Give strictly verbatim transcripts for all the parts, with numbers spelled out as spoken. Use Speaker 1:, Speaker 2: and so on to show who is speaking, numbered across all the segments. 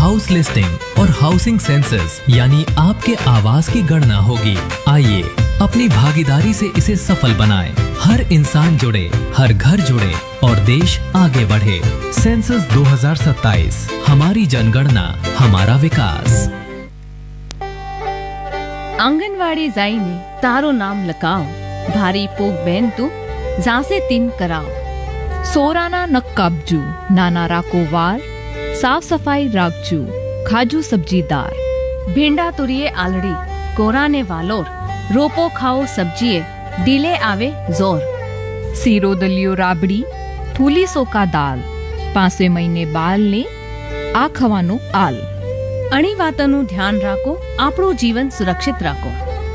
Speaker 1: House listing और housing census यानी आपके आवास की गणना होगी। आइए अपनी भागीदारी से इसे सफल बनाएं। हर इंसान जुड़े, हर घर जुड़े और देश आगे बढ़े। सेंसस दो हज़ार सत्ताईस, हमारी जनगणना हमारा विकास।
Speaker 2: आंगनवाड़ी जाइने तारो नाम लकाओ, भारी पोग बेन तू जासे तीन कराओ। सोराना नक काबजू, नाना राको वार, साफ सफाई राखजू, खाजू सब्जीदार। भिंडा तुरिये आलड़ी, कोराने वालोर, रोपो खाओ सब्जीए, डीले आवे जोर।
Speaker 3: सीरो दलियो राबड़ी, थूली सोका दाल, पांचवे महीने बाल ने आ खवानो आल।
Speaker 2: अणी वातनु ध्यान राखो, आपणो जीवन सुरक्षित राखो।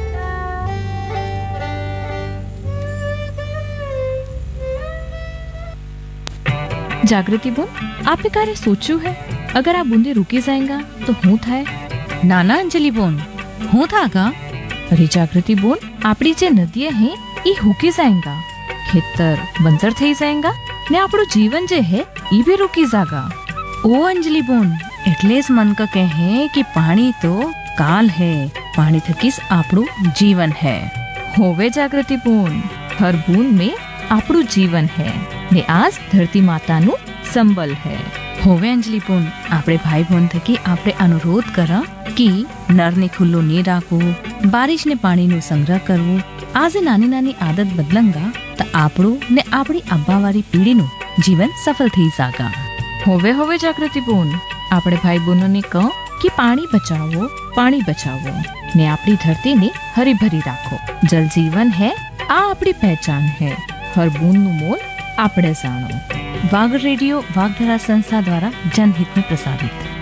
Speaker 3: जागृति बोन, आपने कार्य सोचू है? अगर आप बूंदे रुकी जाएगा तो हूँ थाय?
Speaker 2: नाना अंजलि बोन, हूँ था का?
Speaker 3: अरे जागृति बोन, आपड़ी जे नदिया है ये हुकी जाएगा, खेतर बंजर थई जाएगा ने आपड़ो जीवन जे है ये भी रुकी जागा।
Speaker 2: ओ अंजलि बोन, એટલે જ मन का कहे कि पानी तो काल है, पानी थकीस आपड़ो जीवन है।
Speaker 3: होवे जागृति बोन, हर बूंद में आपड़ो जीवन है ने आज धरती माता नु संबल है।
Speaker 2: होवे अंजलि बोन, आपड़े भाई बहन थकी आपड़े अनुरोध करा कि नर ने खुल्लो नहीं राखो, बारिश ने पानी नु संग्रह करवो। आज नानी नानी आदत बदलंगा तो आपड़ो ने आपड़ी अब्बावारी पीढ़ी नु जीवन सफल थी जागा।
Speaker 3: होवे होवे जागृति बोन, आपड़े भाई बहनों ने कहो कि पानी बचाओ, पानी बचाओ ने आपड़ी धरती ने हरी भरी राखो। जल जीवन है, आ आपड़ी पहचान है। हर बूंद नु मोल आपड़े जानो।
Speaker 2: वाग रेडियो वागधरा संस्था द्वारा जनहित में प्रसारित।